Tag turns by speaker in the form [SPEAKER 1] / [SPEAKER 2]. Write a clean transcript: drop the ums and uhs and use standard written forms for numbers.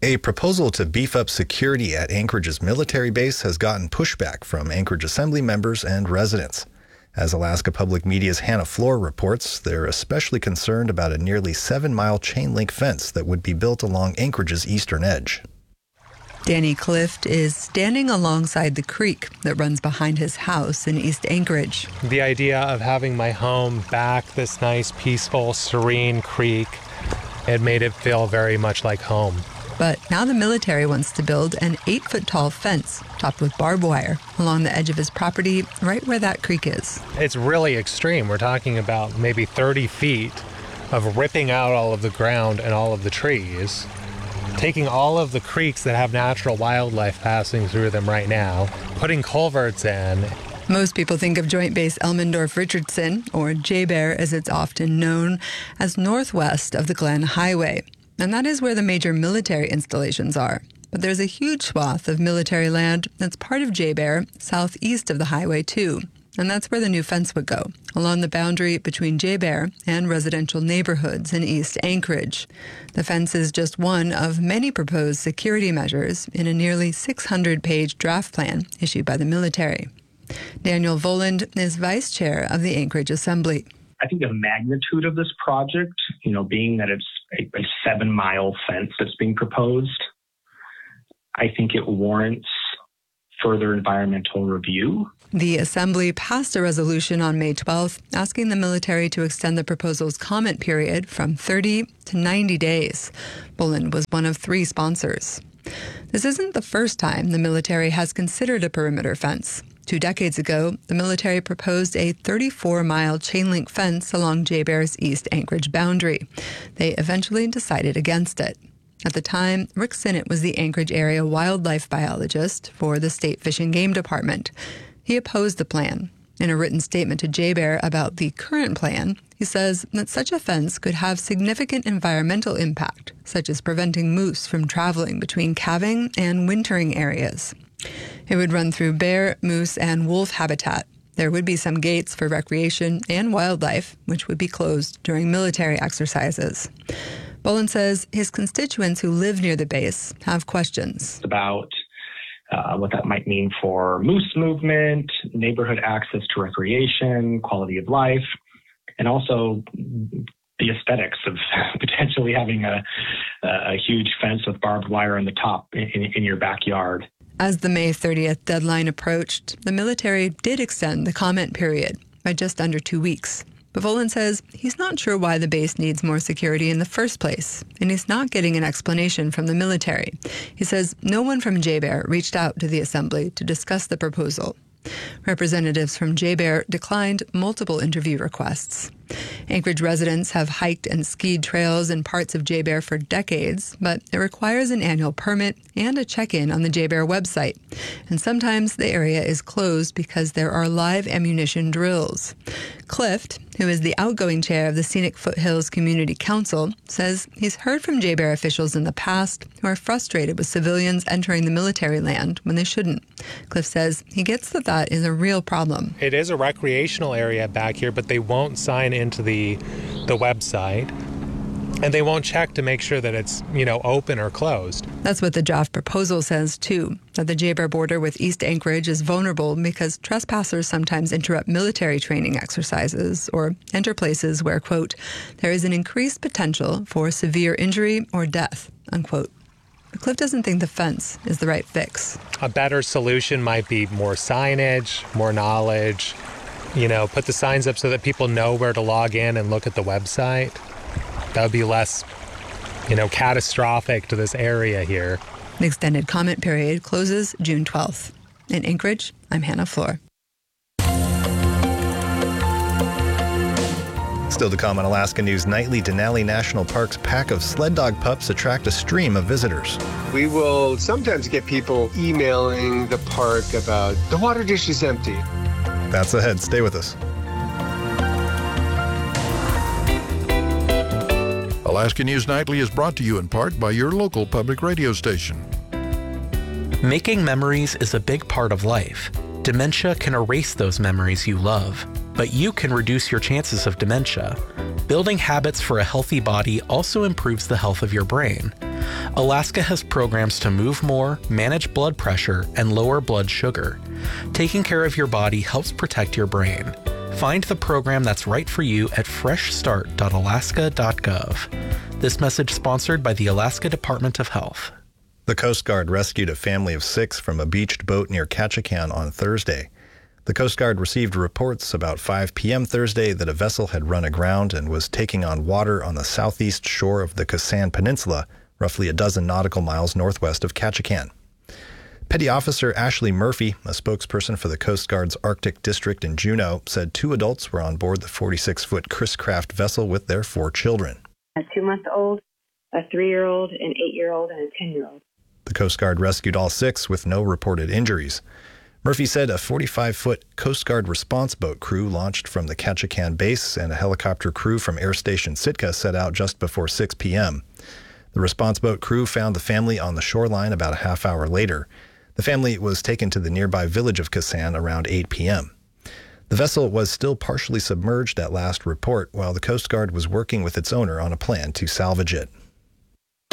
[SPEAKER 1] A proposal to beef up security at Anchorage's military base has gotten pushback from Anchorage Assembly members and residents. As Alaska Public Media's Hannah Floor reports, they're especially concerned about a nearly 7-mile chain-link fence that would be built along Anchorage's eastern edge.
[SPEAKER 2] Danny Clift is standing alongside the creek that runs behind his house in East Anchorage.
[SPEAKER 3] The idea of having my home back this nice, peaceful, serene creek, it made it feel very much like home.
[SPEAKER 2] But now the military wants to build an 8-foot-tall fence topped with barbed wire along the edge of his property, right where that creek is.
[SPEAKER 3] It's really extreme. We're talking about maybe 30 feet of ripping out all of the ground and all of the trees, taking all of the creeks that have natural wildlife passing through them right now, putting culverts in.
[SPEAKER 2] Most people think of Joint Base Elmendorf-Richardson, or JBER as it's often known, as northwest of the Glen Highway. And that is where the major military installations are. But there's a huge swath of military land that's part of JBER, southeast of the highway too. And that's where the new fence would go, along the boundary between JBER and residential neighborhoods in East Anchorage. The fence is just one of many proposed security measures in a nearly 600-page draft plan issued by the military. Daniel Voland is vice chair of the Anchorage Assembly.
[SPEAKER 4] I think the magnitude of this project, being that it's a 7-mile fence that's being proposed, I think it warrants further environmental review.
[SPEAKER 2] The Assembly passed a resolution on May 12th asking the military to extend the proposal's comment period from 30 to 90 days. Boland was one of 3 sponsors. This isn't the first time the military has considered a perimeter fence. 2 decades ago, the military proposed a 34-mile chain-link fence along JBER's East Anchorage boundary. They eventually decided against it. At the time, Rick Sinnott was the Anchorage area wildlife biologist for the State Fish and Game Department. He opposed the plan. In a written statement to JBER about the current plan, he says that such a fence could have significant environmental impact, such as preventing moose from traveling between calving and wintering areas. It would run through bear, moose, and wolf habitat. There would be some gates for recreation and wildlife, which would be closed during military exercises. Boland says his constituents who live near the base have questions
[SPEAKER 4] about what that might mean for moose movement, neighborhood access to recreation, quality of life, and also the aesthetics of potentially having a huge fence with barbed wire on the top in your backyard.
[SPEAKER 2] As the May 30th deadline approached, the military did extend the comment period by just under 2 weeks. But Voland says he's not sure why the base needs more security in the first place, and he's not getting an explanation from the military. He says no one from JBER reached out to the Assembly to discuss the proposal. Representatives from JBER declined multiple interview requests. Anchorage residents have hiked and skied trails in parts of JBER for decades, but it requires an annual permit and a check-in on the JBER website. And sometimes the area is closed because there are live ammunition drills. Clift, who is the outgoing chair of the Scenic Foothills Community Council, says he's heard from JBER officials in the past who are frustrated with civilians entering the military land when they shouldn't. Clift says he gets that is a real problem.
[SPEAKER 3] It is a recreational area back here, but they won't sign into the website, and they won't check to make sure that it's, open or closed.
[SPEAKER 2] That's what the draft proposal says, too, that the JBER border with East Anchorage is vulnerable because trespassers sometimes interrupt military training exercises or enter places where, quote, there is an increased potential for severe injury or death, unquote. But Cliff doesn't think the fence is the right fix.
[SPEAKER 3] A better solution might be more signage, more knowledge, put the signs up so that people know where to log in and look at the website. That would be less, catastrophic to this area here.
[SPEAKER 2] The extended comment period closes June 12th. In Anchorage, I'm Hannah Floor.
[SPEAKER 1] Still to come on Alaska News Nightly, Denali National Park's pack of sled dog pups attract a stream of visitors.
[SPEAKER 5] We will sometimes get people emailing the park about the water dish is empty.
[SPEAKER 1] That's ahead. Stay with us.
[SPEAKER 6] Alaska News Nightly is brought to you in part by your local public radio station.
[SPEAKER 7] Making memories is a big part of life. Dementia can erase those memories you love, but you can reduce your chances of dementia. Building habits for a healthy body also improves the health of your brain. Alaska has programs to move more, manage blood pressure, and lower blood sugar. Taking care of your body helps protect your brain. Find the program that's right for you at freshstart.alaska.gov. This message sponsored by the Alaska Department of Health.
[SPEAKER 1] The Coast Guard rescued a family of 6 from a beached boat near Ketchikan on Thursday. The Coast Guard received reports about 5 p.m. Thursday that a vessel had run aground and was taking on water on the southeast shore of the Kisan Peninsula, roughly a dozen nautical miles northwest of Ketchikan. Petty Officer Ashley Murphy, a spokesperson for the Coast Guard's Arctic District in Juneau, said 2 adults were on board the 46-foot Chris Craft vessel with their 4 children.
[SPEAKER 8] A 2-month-old, a 3-year-old, an 8-year-old, and a 10-year-old.
[SPEAKER 1] The Coast Guard rescued all 6 with no reported injuries. Murphy said a 45-foot Coast Guard response boat crew launched from the Ketchikan base and a helicopter crew from Air Station Sitka set out just before 6 p.m. The response boat crew found the family on the shoreline about a half hour later. The family was taken to the nearby village of Kisan around 8 p.m. The vessel was still partially submerged at last report, while the Coast Guard was working with its owner on a plan to salvage it.